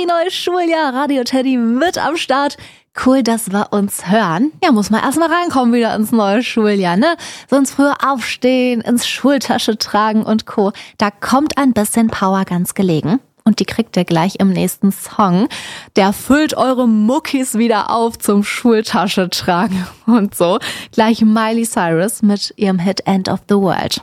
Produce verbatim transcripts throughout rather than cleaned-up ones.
Happy neues Schuljahr, Radio Teddy mit am Start. Cool, dass wir uns hören. Ja, muss man erstmal reinkommen wieder ins neue Schuljahr, ne? Sonst früher aufstehen, ins Schultasche tragen und Co. Da kommt ein bisschen Power ganz gelegen. Und die kriegt ihr gleich im nächsten Song. Der füllt eure Muckis wieder auf zum Schultasche tragen und so. Gleich Miley Cyrus mit ihrem Hit End of the World.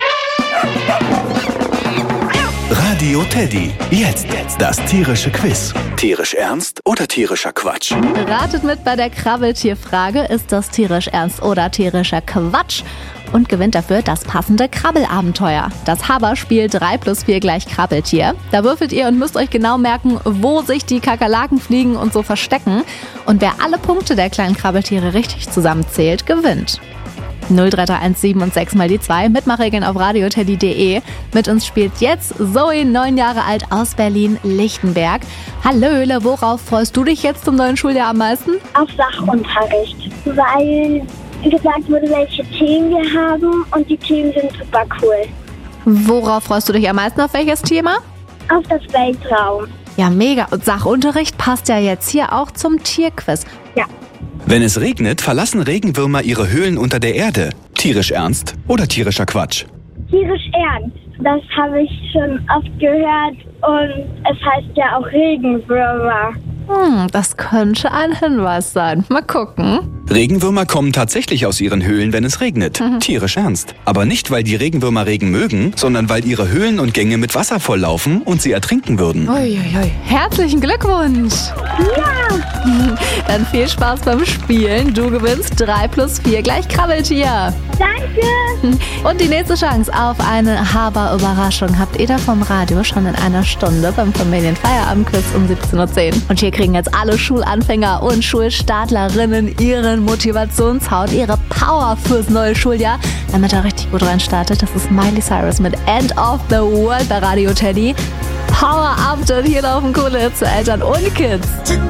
Radio Teddy. Jetzt das tierische Quiz. Tierisch ernst oder tierischer Quatsch? Ratet mit bei der Krabbeltierfrage. Ist das tierisch ernst oder tierischer Quatsch? Und gewinnt dafür das passende Krabbelabenteuer. Das Haber-Spiel drei plus vier gleich Krabbeltier. Da würfelt ihr und müsst euch genau merken, wo sich die Kakerlaken, Fliegen und so verstecken. Und wer alle Punkte der kleinen Krabbeltiere richtig zusammenzählt, gewinnt. null drei drei eins sieben und sechs mal die zwei. Mitmachregeln auf radioteddy punkt de. Mit uns spielt jetzt Zoe, neun Jahre alt, aus Berlin-Lichtenberg. Hallöle, worauf freust du dich jetzt zum neuen Schuljahr am meisten? Auf Sachunterricht, weil gesagt wurde, welche Themen wir haben und die Themen sind super cool. Worauf freust du dich am meisten, auf welches Thema? Auf das Weltraum. Ja, mega. Und Sachunterricht passt ja jetzt hier auch zum Tierquiz. Ja. Wenn es regnet, verlassen Regenwürmer ihre Höhlen unter der Erde. Tierisch ernst oder tierischer Quatsch? Tierisch ernst. Das habe ich schon oft gehört und es heißt ja auch Regenwürmer. Hm, das könnte ein Hinweis sein. Mal gucken. Regenwürmer kommen tatsächlich aus ihren Höhlen, wenn es regnet. Mhm. Tierisch ernst. Aber nicht, weil die Regenwürmer Regen mögen, sondern weil ihre Höhlen und Gänge mit Wasser volllaufen und sie ertrinken würden. Uiuiui. Herzlichen Glückwunsch. Ja. Dann viel Spaß beim Spielen. Du gewinnst drei plus vier gleich Krabbeltier. Danke. Und die nächste Chance auf eine Haber-Überraschung habt ihr da vom Radio schon in einer Stunde beim Familienfeierabendquiz um siebzehn Uhr zehn. Und hier kriegen jetzt alle Schulanfänger und Schulstartlerinnen ihren Motivationshaut, ihre Power fürs neue Schuljahr, damit er richtig gut reinstartet. Das ist Miley Cyrus mit End of the World bei Radio Teddy. Power up, und hier laufen coole Hits für Eltern und Kids.